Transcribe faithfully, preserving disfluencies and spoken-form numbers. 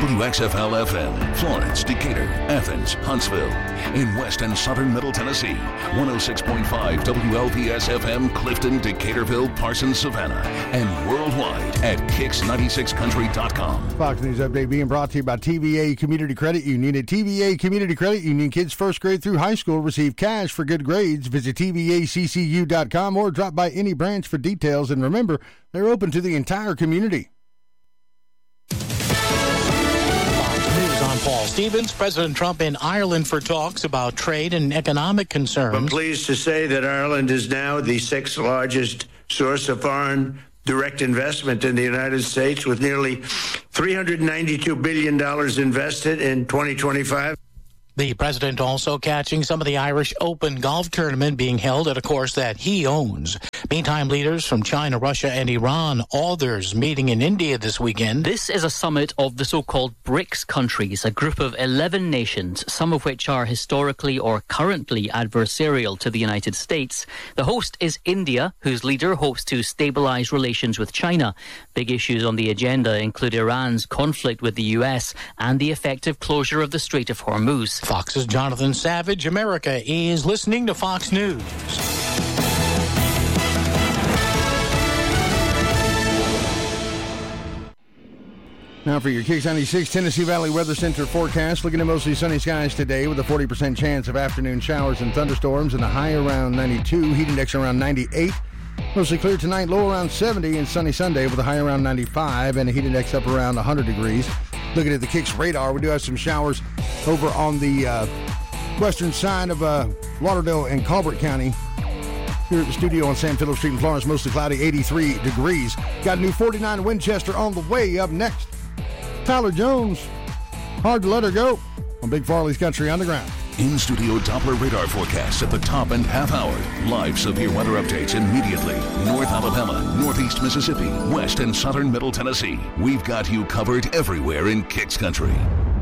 W X F L F M, Florence, Decatur, Athens, Huntsville. In West and Southern Middle Tennessee, one oh six point five W L P S F M, Clifton, Decaturville, Parsons, Savannah. And worldwide at kicks ninety-six country dot com. Fox News Update being brought to you by T V A Community Credit Union. At T V A Community Credit Union, kids first grade through high school receive cash for good grades. Visit T V A C C U dot com or drop by any branch for details. And remember, they're open to the entire community. I'm Paul Stevens. President Trump in Ireland for talks about trade and economic concerns. I'm pleased to say that Ireland is now the sixth largest source of foreign direct investment in the United States, with nearly three hundred ninety-two billion dollars invested in twenty twenty-five. The president also catching some of the Irish Open golf tournament being held at a course that he owns. Meantime, leaders from China, Russia, and Iran, others meeting in India this weekend. This is a summit of the so-called BRICS countries, a group of eleven nations, some of which are historically or currently adversarial to the United States. The host is India, whose leader hopes to stabilize relations with China. Big issues on the agenda include Iran's conflict with the U S and the effective closure of the Strait of Hormuz. Fox's Jonathan Savage. America is listening to Fox News. Now for your Kicks ninety-six Tennessee Valley Weather Center forecast. Looking at mostly sunny skies today with a forty percent chance of afternoon showers and thunderstorms and a high around ninety-two, heat index around ninety-eight. Mostly clear tonight, low around seventy, and sunny Sunday with a high around ninety-five and a heat index up around one hundred degrees. Looking at the Kicks radar, we do have some showers over on the uh, western side of uh, Lauderdale and Colbert County. Here at the studio on Sam Phillips Street in Florence, mostly cloudy, eighty-three degrees. Got a new forty-nine Winchester on the way. Up next, Tyler Jones, Hard to Let Her Go on Big Farley's Country Underground. In-studio Doppler radar forecasts at the top and half hour. Live severe weather updates immediately. North Alabama, Northeast Mississippi, West and Southern Middle Tennessee. We've got you covered everywhere in Kicks Country.